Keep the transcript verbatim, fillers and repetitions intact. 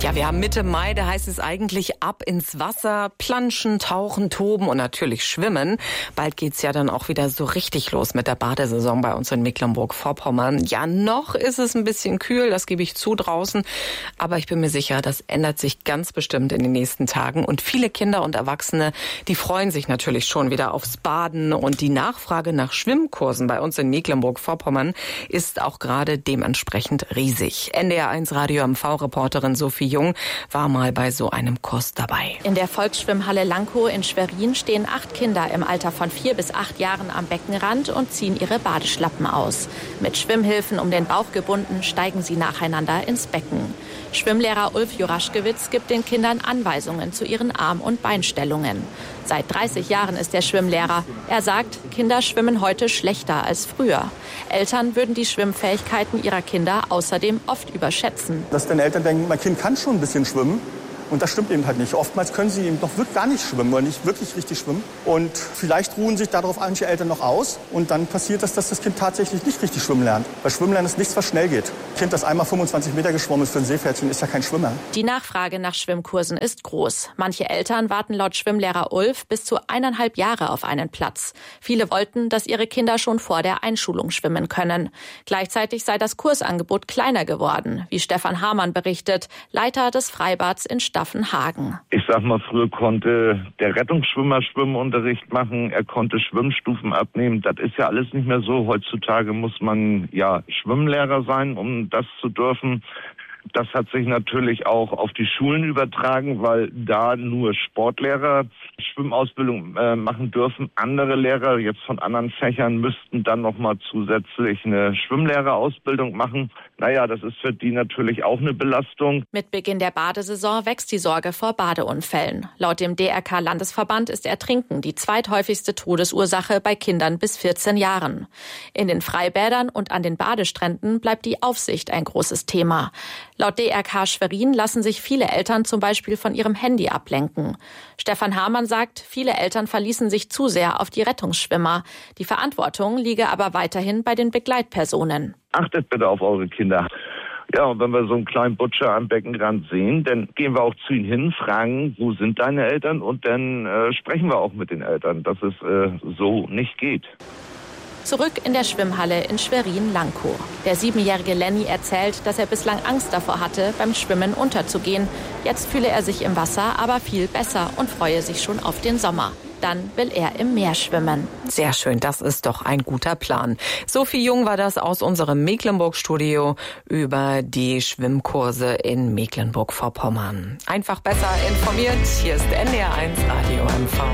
Ja, wir haben Mitte Mai, da heißt es eigentlich ab ins Wasser, planschen, tauchen, toben und natürlich schwimmen. Bald geht's ja dann auch wieder so richtig los mit der Badesaison bei uns in Mecklenburg-Vorpommern. Ja, noch ist es ein bisschen kühl, das gebe ich zu draußen. Aber ich bin mir sicher, das ändert sich ganz bestimmt in den nächsten Tagen. Und viele Kinder und Erwachsene, die freuen sich natürlich schon wieder aufs Baden. Und die Nachfrage nach Schwimmkursen bei uns in Mecklenburg-Vorpommern ist auch gerade dementsprechend riesig. N D R eins Radio M V-Reporterin Sophie Jung war mal bei so einem Kurs dabei. In der Volksschwimmhalle Lankow in Schwerin stehen acht Kinder im Alter von vier bis acht Jahren am Beckenrand und ziehen ihre Badeschlappen aus. Mit Schwimmhilfen um den Bauch gebunden, steigen sie nacheinander ins Becken. Schwimmlehrer Ulf Juraschkewitz gibt den Kindern Anweisungen zu ihren Arm- und Beinstellungen. Seit dreißig Jahren ist er Schwimmlehrer. Er sagt, Kinder schwimmen heute schlechter als früher. Eltern würden die Schwimmfähigkeiten ihrer Kinder außerdem oft überschätzen. Dass dann Eltern denken, mein Kind kann schon ein bisschen schwimmen. Und das stimmt eben halt nicht. Oftmals können sie eben noch wirklich gar nicht schwimmen oder nicht wirklich richtig schwimmen. Und vielleicht ruhen sich darauf manche Eltern noch aus. Und dann passiert das, dass das Kind tatsächlich nicht richtig schwimmen lernt. Weil Schwimmen lernen ist nichts, was schnell geht. Ein Kind, das einmal fünfundzwanzig Meter geschwommen ist für ein Seepferdchen, ist ja kein Schwimmer. Die Nachfrage nach Schwimmkursen ist groß. Manche Eltern warten laut Schwimmlehrer Ulf bis zu eineinhalb Jahre auf einen Platz. Viele wollten, dass ihre Kinder schon vor der Einschulung schwimmen können. Gleichzeitig sei das Kursangebot kleiner geworden, wie Stefan Hamann berichtet, Leiter des Freibads in Staffenhagen. Ich sag mal, früher konnte der Rettungsschwimmer Schwimmunterricht machen, er konnte Schwimmstufen abnehmen. Das ist ja alles nicht mehr so. Heutzutage muss man ja Schwimmlehrer sein, um das zu dürfen. Das hat sich natürlich auch auf die Schulen übertragen, weil da nur Sportlehrer Schwimmausbildung äh, machen dürfen. Andere Lehrer jetzt von anderen Fächern müssten dann nochmal zusätzlich eine Schwimmlehrerausbildung machen. Naja, das ist für die natürlich auch eine Belastung. Mit Beginn der Badesaison wächst die Sorge vor Badeunfällen. Laut dem D R K-Landesverband ist Ertrinken die zweithäufigste Todesursache bei Kindern bis vierzehn Jahren. In den Freibädern und an den Badestränden bleibt die Aufsicht ein großes Thema. Laut D R K Schwerin lassen sich viele Eltern zum Beispiel von ihrem Handy ablenken. Stefan Hamann sagt, viele Eltern verließen sich zu sehr auf die Rettungsschwimmer. Die Verantwortung liege aber weiterhin bei den Begleitpersonen. Achtet bitte auf eure Kinder. Ja, und wenn wir so einen kleinen Butcher am Beckenrand sehen, dann gehen wir auch zu ihnen hin, fragen, wo sind deine Eltern? Und dann äh, sprechen wir auch mit den Eltern, dass es äh, so nicht geht. Zurück in der Schwimmhalle in Schwerin-Lankow. Der siebenjährige Lenny erzählt, dass er bislang Angst davor hatte, beim Schwimmen unterzugehen. Jetzt fühle er sich im Wasser aber viel besser und freue sich schon auf den Sommer. Dann will er im Meer schwimmen. Sehr schön, das ist doch ein guter Plan. Sophie Jung war das aus unserem Mecklenburg-Studio über die Schwimmkurse in Mecklenburg-Vorpommern. Einfach besser informiert. Hier ist N D R eins Radio M V.